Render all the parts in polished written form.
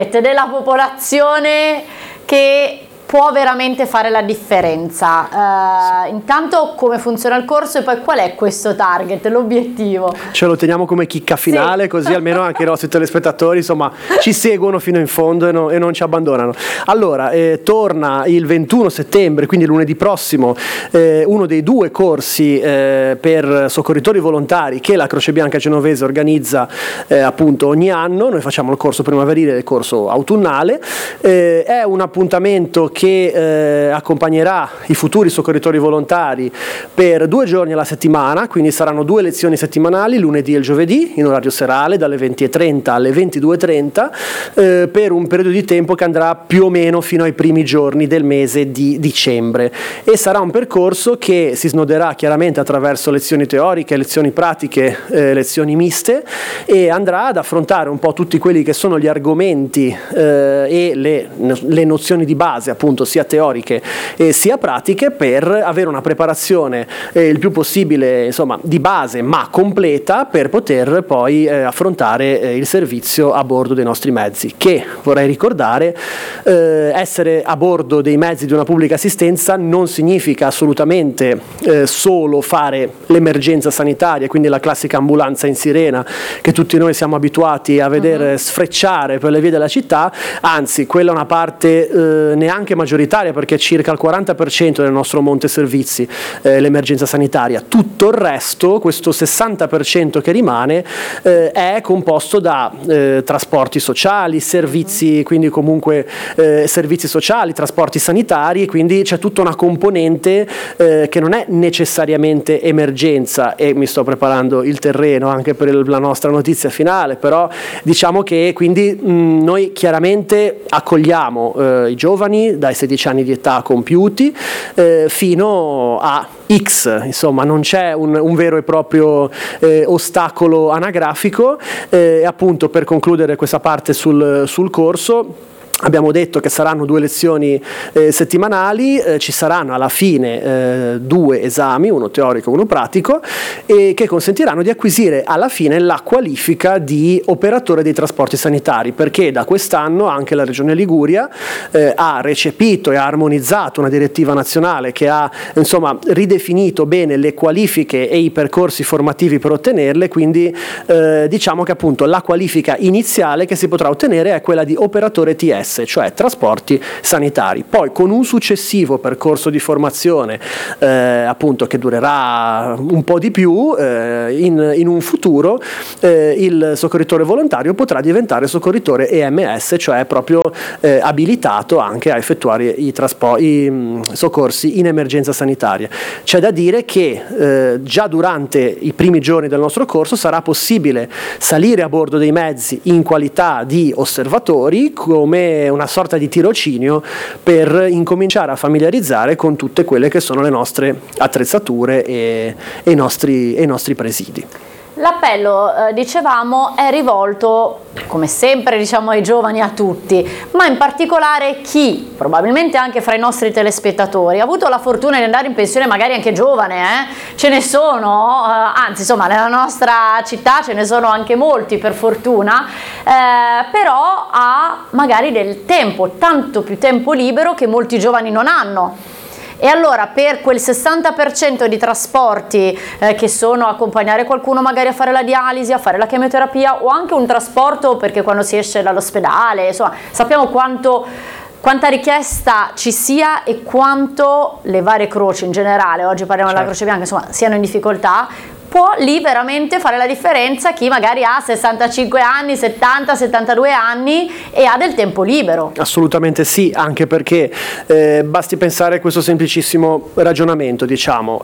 della popolazione che può veramente fare la differenza. Intanto come funziona il corso e poi qual è questo target, l'obiettivo? Ce lo teniamo come chicca finale, sì. Così almeno anche i nostri telespettatori insomma ci seguono fino in fondo e non ci abbandonano. Allora, torna il 21 settembre, quindi lunedì prossimo, uno dei 2 corsi per soccorritori volontari che la Croce Bianca Genovese organizza appunto ogni anno. Noi facciamo il corso primaverile e il corso autunnale. È un appuntamento che accompagnerà i futuri soccorritori volontari per 2 giorni alla settimana, quindi saranno 2 lezioni settimanali, lunedì e il giovedì, in orario serale, dalle 20:30 alle 22:30, per un periodo di tempo che andrà più o meno fino ai primi giorni del mese di dicembre, e sarà un percorso che si snoderà chiaramente attraverso lezioni teoriche, lezioni pratiche, lezioni miste, e andrà ad affrontare un po' tutti quelli che sono gli argomenti e le nozioni di base, appunto sia teoriche sia pratiche, per avere una preparazione il più possibile insomma di base ma completa, per poter poi affrontare il servizio a bordo dei nostri mezzi, che vorrei ricordare, essere a bordo dei mezzi di una pubblica assistenza non significa assolutamente solo fare l'emergenza sanitaria, quindi la classica ambulanza in sirena che tutti noi siamo abituati a vedere sfrecciare per le vie della città, anzi quella è una parte neanche maggioritaria, perché circa il 40% del nostro monte servizi l'emergenza sanitaria. Tutto il resto, questo 60% che rimane, è composto da trasporti sociali, servizi, quindi comunque servizi sociali, trasporti sanitari, quindi c'è tutta una componente che non è necessariamente emergenza, e mi sto preparando il terreno anche per la nostra notizia finale, però diciamo che quindi noi chiaramente accogliamo i giovani dai 16 anni di età compiuti fino a X, insomma non c'è un vero e proprio ostacolo anagrafico. Appunto, per concludere questa parte sul corso, abbiamo detto che saranno 2 lezioni settimanali, ci saranno alla fine 2 esami, uno teorico e uno pratico, e che consentiranno di acquisire alla fine la qualifica di operatore dei trasporti sanitari, perché da quest'anno anche la Regione Liguria ha recepito e ha armonizzato una direttiva nazionale che ha insomma ridefinito bene le qualifiche e i percorsi formativi per ottenerle, quindi diciamo che appunto la qualifica iniziale che si potrà ottenere è quella di operatore TS, cioè trasporti sanitari. Poi con un successivo percorso di formazione appunto che durerà un po' di più, in un futuro il soccorritore volontario potrà diventare soccorritore EMS, cioè proprio abilitato anche a effettuare i soccorsi in emergenza sanitaria. C'è da dire che già durante i primi giorni del nostro corso sarà possibile salire a bordo dei mezzi in qualità di osservatori, come una sorta di tirocinio per incominciare a familiarizzare con tutte quelle che sono le nostre attrezzature e i nostri presidi. L'appello, dicevamo, è rivolto, come sempre diciamo, ai giovani, a tutti, ma in particolare chi, probabilmente anche fra i nostri telespettatori, ha avuto la fortuna di andare in pensione magari anche giovane, ce ne sono, anzi insomma nella nostra città ce ne sono anche molti per fortuna, però ha magari del tempo, tanto più tempo libero che molti giovani non hanno. E allora per quel 60% di trasporti che sono accompagnare qualcuno magari a fare la dialisi, a fare la chemioterapia, o anche un trasporto perché quando si esce dall'ospedale, insomma sappiamo quanta richiesta ci sia e quanto le varie croci in generale, oggi parliamo della Croce Bianca, insomma siano in difficoltà, può lì veramente fare la differenza chi magari ha 65 anni, 70, 72 anni e ha del tempo libero. Assolutamente sì, anche perché basti pensare a questo semplicissimo ragionamento, diciamo,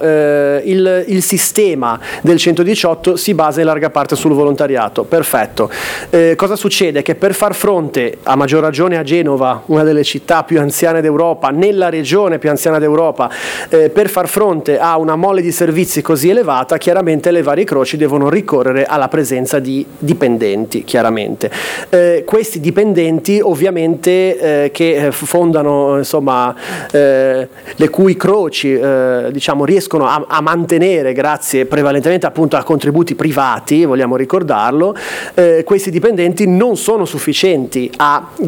il sistema del 118 si basa in larga parte sul volontariato, perfetto. Cosa succede? Che per far fronte, a maggior ragione a Genova, una delle città più anziane d'Europa, nella regione più anziana d'Europa, per far fronte a una mole di servizi così elevata, chiaramente le varie croci devono ricorrere alla presenza di dipendenti, chiaramente. Questi dipendenti ovviamente che fondano, insomma, le cui croci diciamo riescono a mantenere, grazie prevalentemente appunto a contributi privati, vogliamo ricordarlo, questi dipendenti non sono sufficienti a